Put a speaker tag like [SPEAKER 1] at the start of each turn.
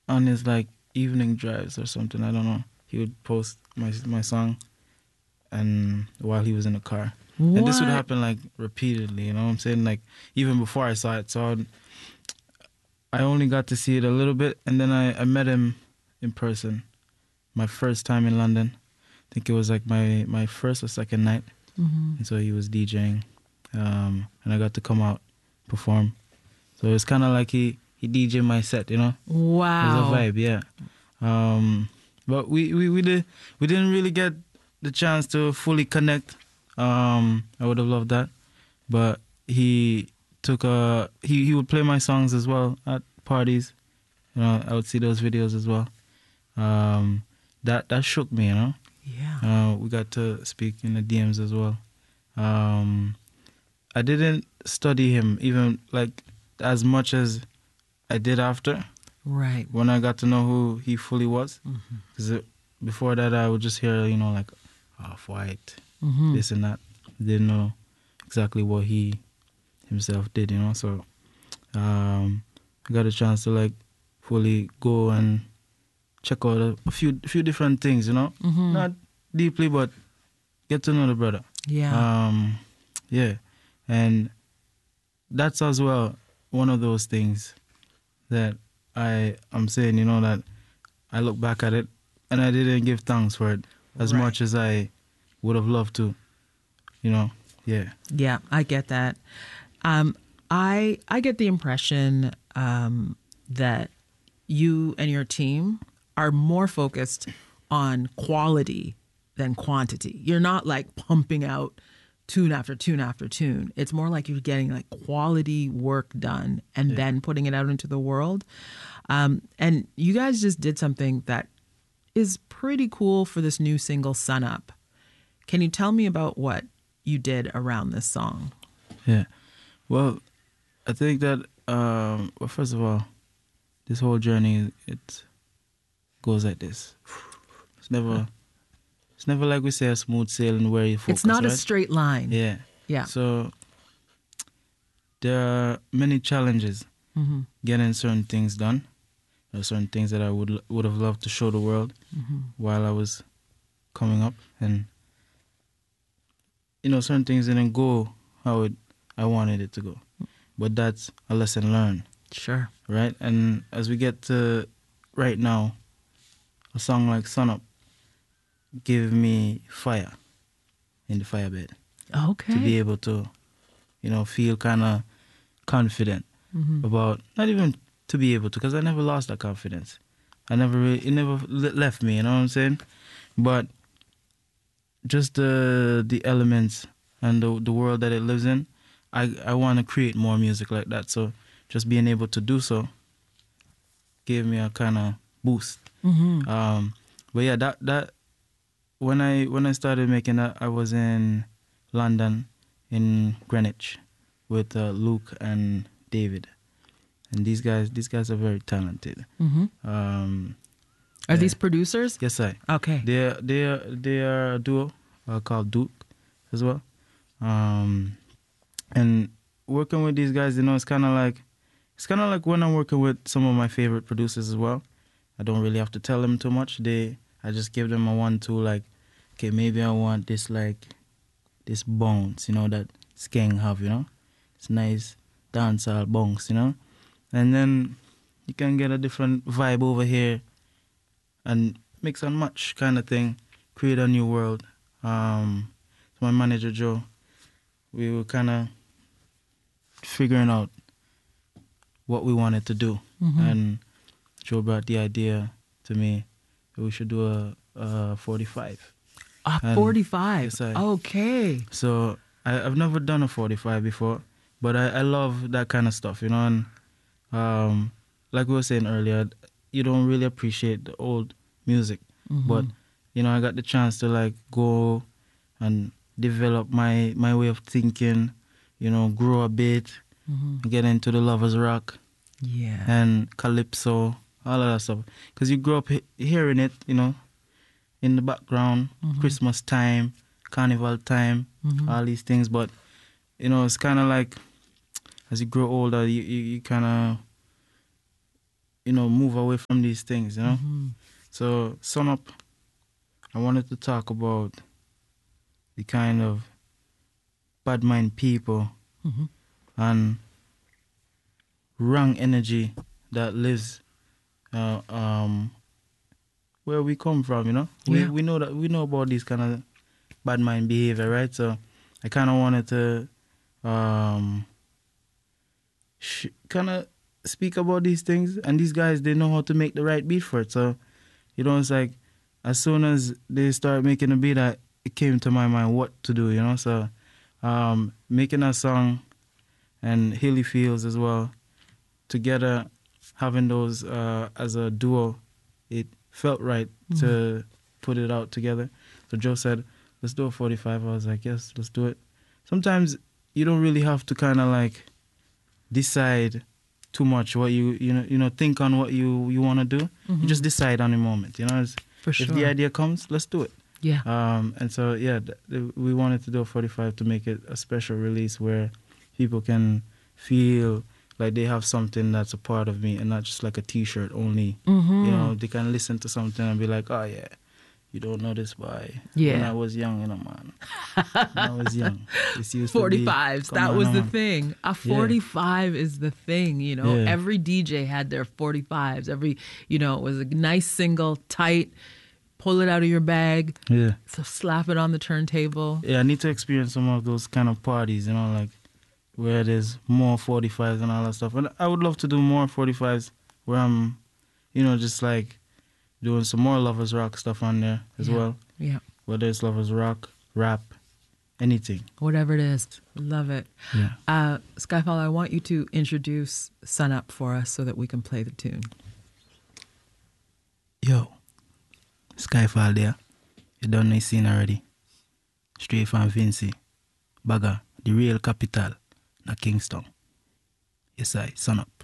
[SPEAKER 1] on his like evening drives or something. I don't know. He would post my song, and while he was in the car, and this would
[SPEAKER 2] What?
[SPEAKER 1] happen like repeatedly. You know what I'm saying? Like even before I saw it, so I only got to see it a little bit, and then I met him in person. My first time in London. I think it was like my first or second night, and so he was DJing, and I got to come out perform. So it's kind of like he DJ my set, you know. It was a
[SPEAKER 2] Wow.
[SPEAKER 1] vibe, yeah. But we didn't really get the chance to fully connect. I would have loved that, but he took he would play my songs as well at parties. You know, I would see those videos as well. That shook me, you know.
[SPEAKER 2] Yeah.
[SPEAKER 1] We got to speak in the DMs as well. I didn't study him even like as much as I did after.
[SPEAKER 2] Right.
[SPEAKER 1] When I got to know who he fully was. Because before that, I would just hear, you know, like Off-White, this and that. Didn't know exactly what he himself did, you know. So I got a chance to like fully go and check out a few different things, you know. Not deeply, but get to know the brother.
[SPEAKER 2] Yeah.
[SPEAKER 1] Yeah. And that's as well one of those things that I'm saying, you know, that I look back at it and I didn't give thanks for it as
[SPEAKER 2] Right.
[SPEAKER 1] much as I would have loved to, you know. Yeah.
[SPEAKER 2] Yeah, I get that. I get the impression that you and your team are more focused on quality than quantity. You're not like pumping out tune after tune after tune. It's more like you're getting like quality work done and then putting it out into the world. And you guys just did something that is pretty cool for this new single, Sun Up. Can you tell me about what you did around this song?
[SPEAKER 1] Yeah. Well, I think that well, first of all, this whole journey it goes like this. It's never like we say a smooth sailing where you focus.
[SPEAKER 2] It's not
[SPEAKER 1] right?
[SPEAKER 2] a straight line.
[SPEAKER 1] Yeah.
[SPEAKER 2] Yeah.
[SPEAKER 1] So there are many challenges getting certain things done. There are certain things that I would have loved to show the world while I was coming up, and you know, certain things didn't go how I wanted it to go. But that's a lesson learned,
[SPEAKER 2] Sure.
[SPEAKER 1] right? And as we get to right now, a song like Sun Up give me fire in the firebed
[SPEAKER 2] Okay.
[SPEAKER 1] to be able to, you know, feel kind of confident about, not even to be able to, because I never lost that confidence. It never left me, you know what I'm saying? But just the elements and the world that it lives in, I want to create more music like that. So just being able to do so gave me a kind of boost. But yeah, that when I started making that, I was in London, in Greenwich, with Luke and David, and these guys are very talented.
[SPEAKER 2] Are these producers?
[SPEAKER 1] Yes, I.
[SPEAKER 2] Okay.
[SPEAKER 1] They are a duo called Duke as well. And working with these guys, you know, it's kind of like when I'm working with some of my favorite producers as well. I don't really have to tell them too much. I just give them a 1-2, like, okay, maybe I want this, like, this bounce, you know, that Skeng have, you know. It's nice dancehall bounce, you know. And then you can get a different vibe over here and mix and match kind of thing, create a new world. So my manager, Joe, we were kind of figuring out what we wanted to do. And Joe brought the idea to me that we should do a 45.
[SPEAKER 2] A
[SPEAKER 1] And
[SPEAKER 2] 45.
[SPEAKER 1] yes, I-
[SPEAKER 2] Okay.
[SPEAKER 1] So I've never done a 45 before, but I love that kind of stuff, you know. And like we were saying earlier, you don't really appreciate the old music, but you know, I got the chance to like go and develop my way of thinking, you know, grow a bit, get into the lovers rock
[SPEAKER 2] Yeah.
[SPEAKER 1] and calypso, all of that stuff. Because you grow up hearing it, you know, in the background, Christmas time, carnival time, all these things. But, you know, it's kind of like as you grow older, you kind of, move away from these things,
[SPEAKER 2] Mm-hmm.
[SPEAKER 1] So, Sun Up, I wanted to talk about the kind of bad mind people
[SPEAKER 2] Mm-hmm.
[SPEAKER 1] and wrong energy that lives where we come from,
[SPEAKER 2] Yeah.
[SPEAKER 1] we know about this kind of bad mind behavior, right? So I kind of wanted to kind of speak about these things, and these guys, they know how to make the right beat for it. So it's like as soon as they start making a beat, it came to my mind what to do, So making a song and Hilly Fields as well together, having those as a duo, it felt right to put it out together. So Joe said, let's do a 45. I was like, yes, let's do it. Sometimes you don't really have to kind of like decide too much what you think on what you want to do. You just decide on the moment,
[SPEAKER 2] For sure.
[SPEAKER 1] If the idea comes, let's do it.
[SPEAKER 2] Yeah.
[SPEAKER 1] And so we wanted to do a 45 to make it a special release where people can feel like they have something that's a part of me and not just like a t-shirt only.
[SPEAKER 2] Mm-hmm.
[SPEAKER 1] They can listen to something and be like, oh yeah, you don't know this boy.
[SPEAKER 2] Yeah.
[SPEAKER 1] When I was young, man. When I was young, this used
[SPEAKER 2] 45s.
[SPEAKER 1] to be,
[SPEAKER 2] That
[SPEAKER 1] come
[SPEAKER 2] was
[SPEAKER 1] on,
[SPEAKER 2] the
[SPEAKER 1] man.
[SPEAKER 2] thing. A 45 is the thing,
[SPEAKER 1] Yeah.
[SPEAKER 2] Every DJ had their 45s. Every, it was a nice single, tight, pull it out of your bag.
[SPEAKER 1] Yeah.
[SPEAKER 2] So slap it on the turntable.
[SPEAKER 1] Yeah, I need to experience some of those kind of parties, like where there's more 45s and all that stuff. And I would love to do more 45s where I'm, just like doing some more Lovers Rock stuff on there as well.
[SPEAKER 2] Yeah.
[SPEAKER 1] Whether it's Lovers Rock, rap, anything.
[SPEAKER 2] Whatever it is. Love it.
[SPEAKER 1] Yeah.
[SPEAKER 2] Skyfall, I want you to introduce Sun Up for us so that we can play the tune.
[SPEAKER 1] Yo, Skyfall there. You done the scene already. Straight from Vincy. Bagger, the real capital, na Kingston. Yes, I, Sun Up.